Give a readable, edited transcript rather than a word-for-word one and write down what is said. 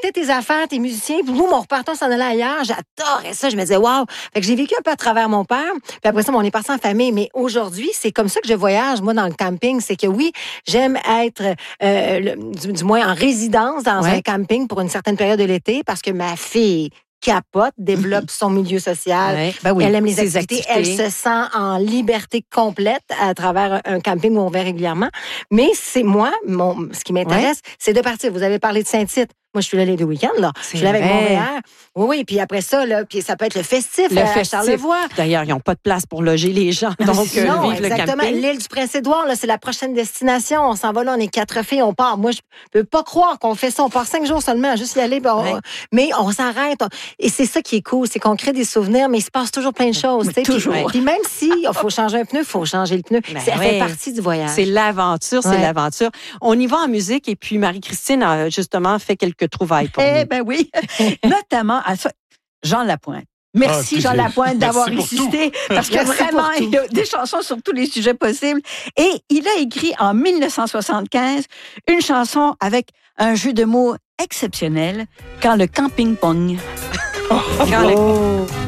mettais tes affaires, tes musiciens, puis nous, on repartait, on s'en allait ailleurs. J'adorais ça. Je me disais, wow. Fait que j'ai vécu un peu à travers mon père. Puis après ça, on est parti en famille. Mais aujourd'hui, c'est comme ça que je voyage, moi, dans le camping. C'est que oui, j'aime être, du moins, en résidence dans un camping pour une certaine période de l'été parce que ma fille capote, développe son milieu social. Ouais. Ben oui, elle aime les activités. Elle se sent en liberté complète à travers un camping où on va régulièrement. Mais c'est moi, ce qui m'intéresse, c'est de partir. Vous avez parlé de Saint-Tite. Moi, je suis là les deux week-ends, là. Je suis là avec mon VR. Oui, puis après ça, là, puis ça peut être le festif à Charlevoix. D'ailleurs, ils n'ont pas de place pour loger les gens. Donc, non, vivre le exactement. camping. L'île du Prince-Édouard, là, c'est la prochaine destination. On s'en va là, on est 4 filles, on part. Moi, je peux pas croire qu'on fait ça. On part 5 jours seulement, juste y aller. Mais on s'arrête. Et c'est ça qui est cool, c'est qu'on crée des souvenirs, mais il se passe toujours plein de choses. Toujours. Puis même si il faut changer un pneu, il faut changer le pneu. Ça fait partie du voyage. C'est l'aventure, c'est l'aventure. On y va en musique et puis Marie-Christine a justement fait quelques trouvailles pour nous. Ben oui, notamment à Jean Lapointe. Merci Jean Lapointe d'avoir existé parce que vraiment, il y a des chansons sur tous les sujets possibles. Et il a écrit en 1975 une chanson avec un jeu de mots exceptionnel, Quand le camping pogne. Quand